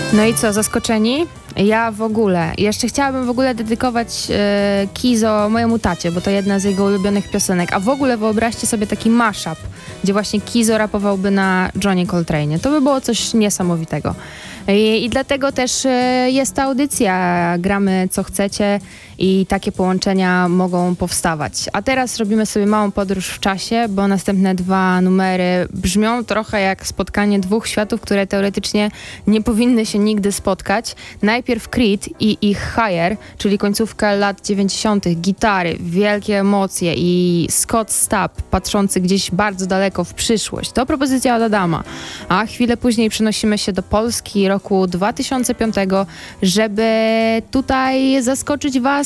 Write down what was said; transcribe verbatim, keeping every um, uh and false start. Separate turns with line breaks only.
No i co, zaskoczeni? Ja w ogóle. Jeszcze chciałabym w ogóle dedykować e, Kizo mojemu tacie, bo to jedna z jego ulubionych piosenek. A w ogóle wyobraźcie sobie taki mashup, gdzie właśnie Kizo rapowałby na Johnny Coltrane. To by było coś niesamowitego. I, i dlatego też e, jest ta audycja. Gramy co chcecie i takie połączenia mogą powstawać. A teraz robimy sobie małą podróż w czasie, bo następne dwa numery brzmią trochę jak spotkanie dwóch światów, które teoretycznie nie powinny się nigdy spotkać. Najpierw Creed i ich Higher, czyli końcówka lat dziewięćdziesiątych, gitary, wielkie emocje i Scott Stapp patrzący gdzieś bardzo daleko w przyszłość. To propozycja od Adama. A chwilę później przenosimy się do Polski roku dwa tysiące piątego, żeby tutaj zaskoczyć was